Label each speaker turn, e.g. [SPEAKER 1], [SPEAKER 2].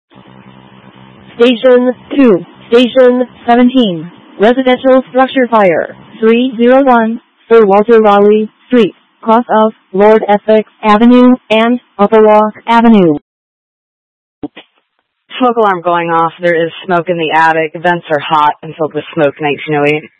[SPEAKER 1] Station 2, Station 17, residential structure fire, 301, Sir Walter Raleigh Street, cross of Lord Essex Avenue and Upper Walk Avenue.
[SPEAKER 2] Smoke alarm going off. There is smoke in the attic. Vents are hot and filled with smoke, 1908.